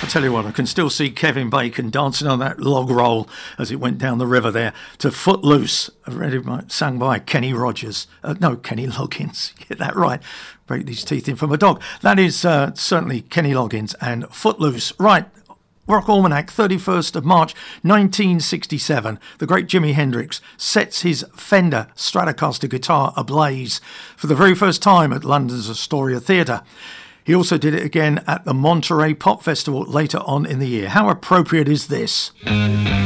Tell you what, I can still see Kevin Bacon dancing on that log roll as it went down the river there to Footloose, sung by Kenny Rogers. Kenny Loggins. Get that right. Break these teeth in from a dog. That is certainly Kenny Loggins and Footloose. Right. Rock Almanac, 31st of March 1967. The great Jimi Hendrix sets his Fender Stratocaster guitar ablaze for the very first time at London's Astoria Theatre. He also did it again at the Monterey Pop Festival later on in the year. How appropriate is this?